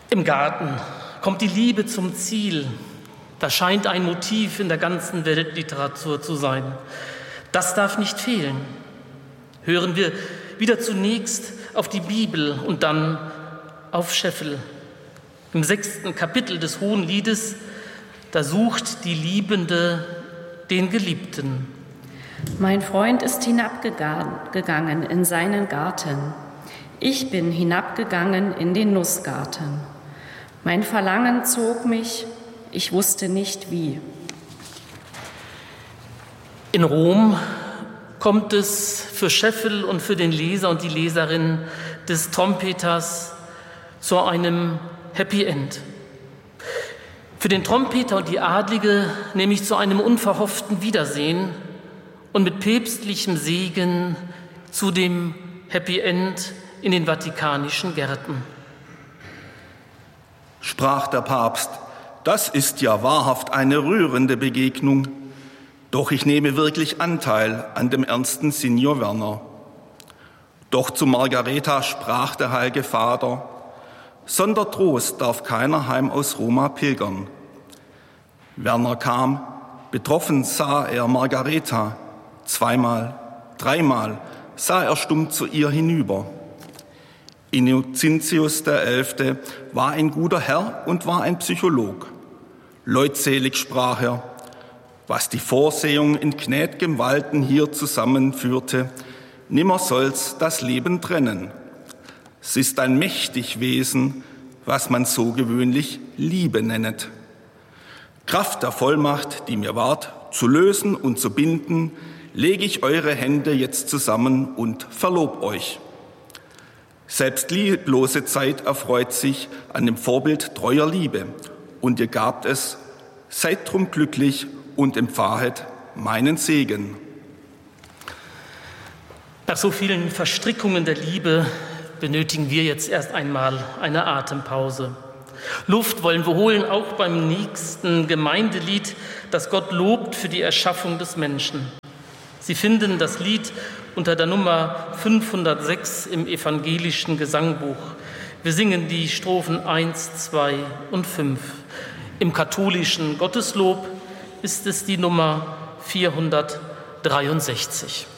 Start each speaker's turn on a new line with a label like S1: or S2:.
S1: Im Garten kommt die Liebe zum Ziel. Das scheint ein Motiv in der ganzen Weltliteratur zu sein. Das darf nicht fehlen. Hören wir wieder zunächst auf die Bibel und dann auf Scheffel. Im 6. Kapitel des Hohenliedes, da sucht die Liebende den Geliebten.
S2: Mein Freund ist hinabgegangen in seinen Garten. Ich bin hinabgegangen in den Nussgarten. Mein Verlangen zog mich, ich wusste nicht wie.
S1: In Rom kommt es für Scheffel und für den Leser und die Leserin des Trompeters zu einem Happy End. Für den Trompeter und die Adlige nämlich zu einem unverhofften Wiedersehen und mit päpstlichem Segen zu dem Happy End in den vatikanischen Gärten.
S3: Sprach der Papst: Das ist ja wahrhaft eine rührende Begegnung. Doch ich nehme wirklich Anteil an dem ernsten Signor Werner. Doch zu Margareta sprach der Heilige Vater: Sonder Trost darf keiner heim aus Roma pilgern. Werner kam, betroffen sah er Margareta. Zweimal, dreimal sah er stumm zu ihr hinüber. Innocentius XI. War ein guter Herr und war ein Psycholog. Leutselig sprach er: Was die Vorsehung in gnäd'gem Walten hier zusammenführte, nimmer soll's das Leben trennen. Es ist ein mächtig Wesen, was man so gewöhnlich Liebe nennet. Kraft der Vollmacht, die mir ward, zu lösen und zu binden, lege ich eure Hände jetzt zusammen und verlob euch. Selbst lieblose Zeit erfreut sich an dem Vorbild treuer Liebe, und ihr gabt es, seid drum glücklich und empfahet meinen Segen.
S1: Nach so vielen Verstrickungen der Liebe benötigen wir jetzt erst einmal eine Atempause. Luft wollen wir holen, auch beim nächsten Gemeindelied, das Gott lobt für die Erschaffung des Menschen. Sie finden das Lied unter der Nummer 506 im evangelischen Gesangbuch. Wir singen die Strophen 1, 2 und 5. Im katholischen Gotteslob ist es die Nummer 463.